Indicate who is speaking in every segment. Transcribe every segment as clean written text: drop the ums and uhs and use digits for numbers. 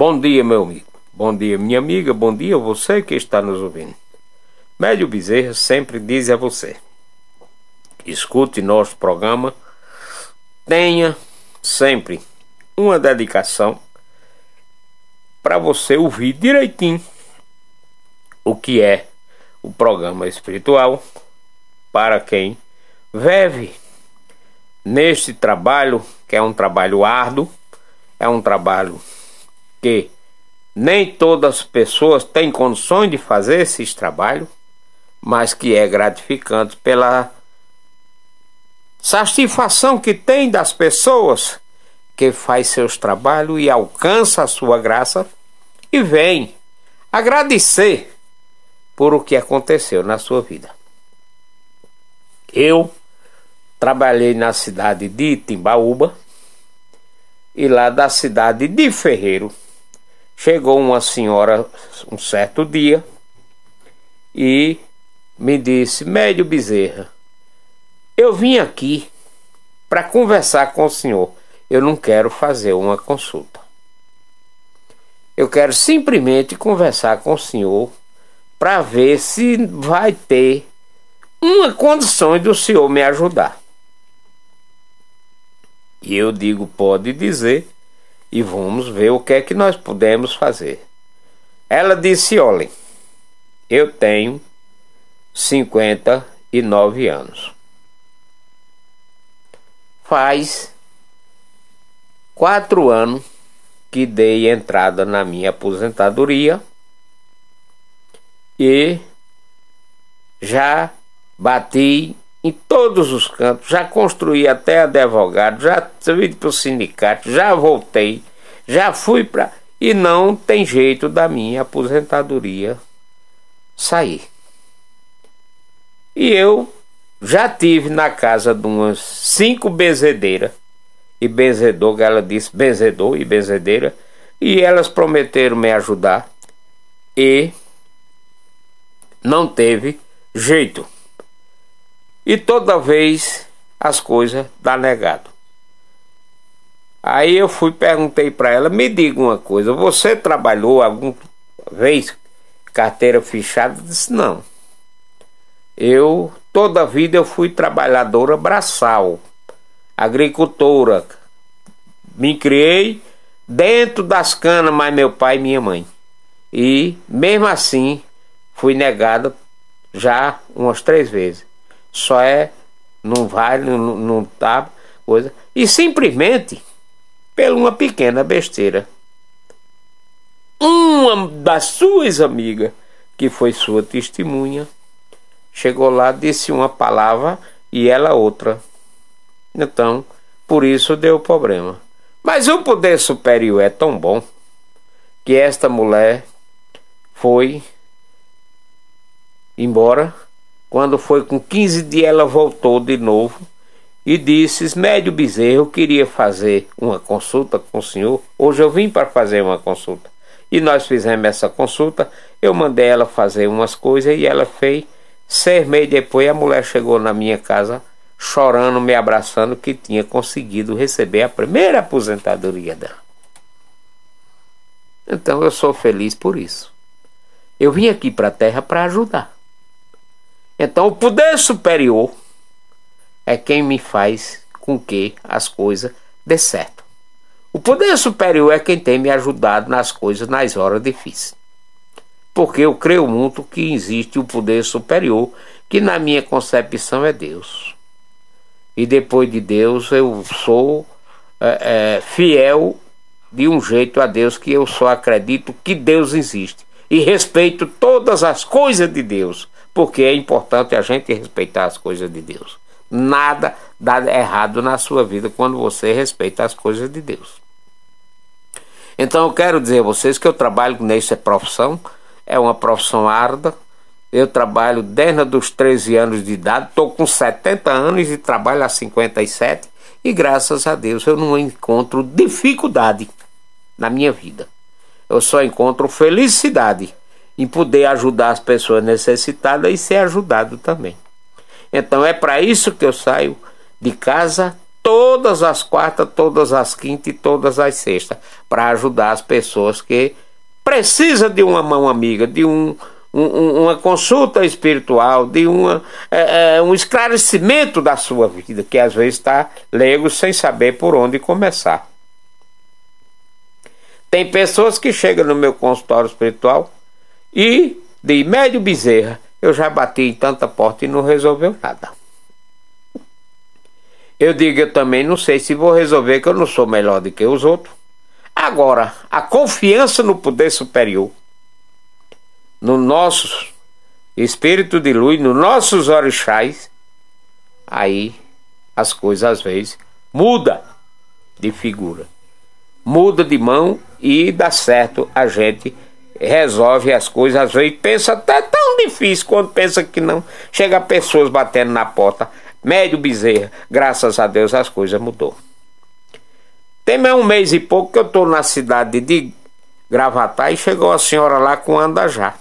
Speaker 1: Bom dia, meu amigo. Bom dia, minha amiga. Bom dia, você que está nos ouvindo. Médio Bezerra sempre diz a você: escute nosso programa, tenha sempre uma dedicação para você ouvir direitinho o que é o programa espiritual para quem vive neste trabalho, que é um trabalho árduo, é um trabalho que nem todas as pessoas têm condições de fazer esses trabalhos, mas que é gratificante pela satisfação que tem das pessoas que faz seus trabalhos e alcança a sua graça e vem agradecer por o que aconteceu na sua vida. Eu trabalhei na cidade de Timbaúba e lá da cidade de Ferreiro chegou uma senhora um certo dia e me disse: Médio Bezerra, eu vim aqui para conversar com o senhor. Eu não quero fazer uma consulta. Eu quero simplesmente conversar com o senhor para ver se vai ter uma condição do senhor me ajudar. E eu digo: pode dizer, e vamos ver o que é que nós podemos fazer. Ela disse: olhem, eu tenho 59 anos. Faz 4 anos que dei entrada na minha aposentadoria e já bati em todos os cantos, já construí até advogado, já fui para o sindicato, já voltei, já fui para... E não tem jeito da minha aposentadoria sair. E eu já tive na casa de umas 5 benzedeiras e benzedor, que ela disse benzedor e benzedeira, e elas prometeram me ajudar e não teve jeito. E toda vez as coisas dá negado. Aí eu perguntei para ela: me diga uma coisa, você trabalhou alguma vez carteira fechada? Eu disse: não. Toda a vida eu fui trabalhadora braçal, agricultora. Me criei dentro das canas, mais meu pai e minha mãe. E mesmo assim fui negada já umas 3 vezes. Só não vale, não tá coisa. E simplesmente por uma pequena besteira. Uma das suas amigas, que foi sua testemunha, chegou lá, disse uma palavra e ela outra. Então, por isso deu problema. Mas o poder superior é tão bom que esta mulher foi embora. Quando foi com 15 dias, ela voltou de novo e disse: Médio Bezerra, eu queria fazer uma consulta com o senhor. Hoje eu vim para fazer uma consulta. E nós fizemos essa consulta. Eu mandei ela fazer umas coisas e ela fez. 6 meses depois, a mulher chegou na minha casa chorando, me abraçando, que tinha conseguido receber a primeira aposentadoria dela. Então eu sou feliz por isso. Eu vim aqui para a terra para ajudar. Então o poder superior é quem me faz com que as coisas dê certo. O poder superior é quem tem me ajudado nas coisas, nas horas difíceis. Porque eu creio muito que existe o poder superior, que na minha concepção é Deus. E depois de Deus eu sou fiel de um jeito a Deus, que eu só acredito que Deus existe. E respeito todas as coisas de Deus, porque é importante a gente respeitar as coisas de Deus. Nada dá errado na sua vida quando você respeita as coisas de Deus. Então eu quero dizer a vocês que eu trabalho nessa profissão. É uma profissão árdua. Eu trabalho desde os 13 anos de idade. Estou com 70 anos e trabalho há 57. E graças a Deus eu não encontro dificuldade na minha vida. Eu só encontro felicidade em poder ajudar as pessoas necessitadas e ser ajudado também. Então é para isso que eu saio de casa todas as quartas, todas as quintas e todas as sextas, para ajudar as pessoas que precisam de uma mão amiga, de uma consulta espiritual, de um esclarecimento da sua vida, que às vezes está leigo sem saber por onde começar. Tem pessoas que chegam no meu consultório espiritual e, de Médio Bezerra, eu já bati em tanta porta e não resolveu nada. Eu digo, eu também não sei se vou resolver, que eu não sou melhor do que os outros. Agora, a confiança no poder superior, no nosso espírito de luz, nos nossos orixás, aí as coisas às vezes mudam de figura, muda de mão e dá certo, a gente resolve as coisas. Às vezes pensa até tão difícil, quando pensa que não, chega pessoas batendo na porta. Médio Bezerra, graças a Deus as coisas mudou. Tem mais um mês e pouco que eu estou na cidade de Gravatá e chegou a senhora lá com Andajá.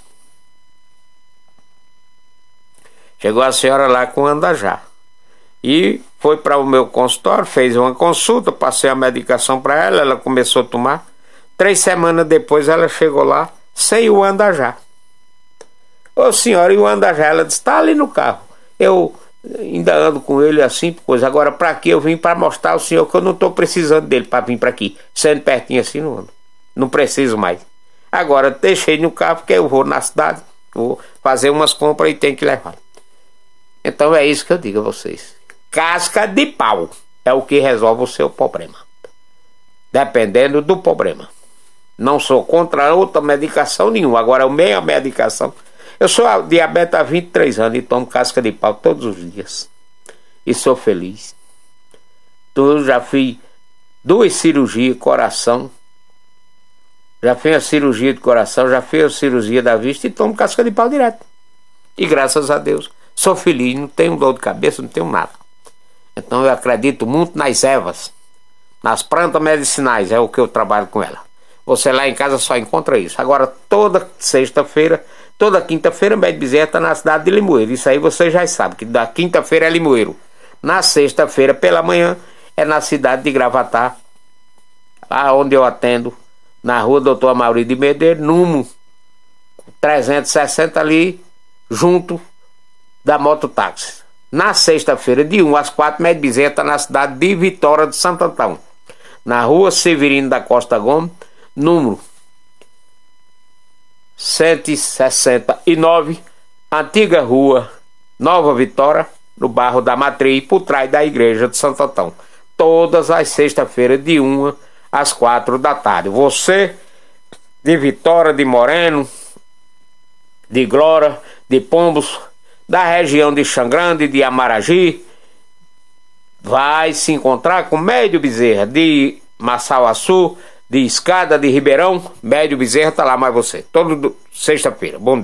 Speaker 1: Chegou a senhora lá com Andajá e foi para o meu consultório, fez uma consulta, passei a medicação para ela, ela começou a tomar. 3 semanas depois ela chegou lá sem o Andajá. Ô senhora, e o Andajá? Ela disse, está ali no carro. Eu ainda ando com ele assim, coisa. Agora, para que eu vim? Para mostrar ao senhor que eu não estou precisando dele para vir para aqui. Sendo pertinho assim, não ando. Não preciso mais. Agora, deixei no carro porque eu vou na cidade, vou fazer umas compras e tenho que levar. Então é isso que eu digo a vocês. Casca de pau é o que resolve o seu problema. Dependendo do problema. Não sou contra outra medicação nenhuma. Agora, a minha medicação... Eu sou diabetes há 23 anos e tomo casca de pau todos os dias. E sou feliz. Eu já fiz 2 cirurgias de coração. Já fiz a cirurgia de coração, já fiz a cirurgia da vista e tomo casca de pau direto. E graças a Deus, sou feliz, não tenho dor de cabeça, não tenho nada. Então eu acredito muito nas ervas, nas plantas medicinais, é o que eu trabalho com ela. Você lá em casa só encontra isso. Agora, toda sexta-feira, toda quinta-feira, Médio Bezerra está na cidade de Limoeiro. Isso aí você já sabe, que da quinta-feira é Limoeiro. Na sexta-feira, pela manhã, é na cidade de Gravatá, lá onde eu atendo, na rua Doutor Amaury de Medeiros, número 360 ali, junto da mototáxi. Na sexta-feira, de 1 às 4, Médio Bezerra está na cidade de Vitória de Santo Antão, na rua Severino da Costa Gomes, número 169, antiga rua Nova Vitória, no bairro da Matriz, por trás da igreja de Santo Antão. Todas as sextas-feiras, de 1 às 4 da tarde. Você de Vitória, de Moreno, de Glória, de Pombos, da região de Xangrande, de Amaragi, vai se encontrar com Médio Bezerra, de Massauaçu, de Escada, de Ribeirão. Médio Bezerra está lá mais você, toda sexta-feira. Bom dia.